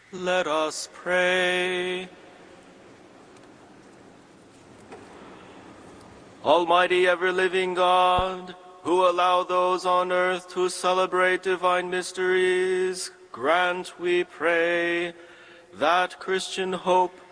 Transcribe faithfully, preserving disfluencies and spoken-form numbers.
Let us pray. Almighty ever-living God, who allow those on earth to celebrate divine mysteries, grant, we pray, that Christian hope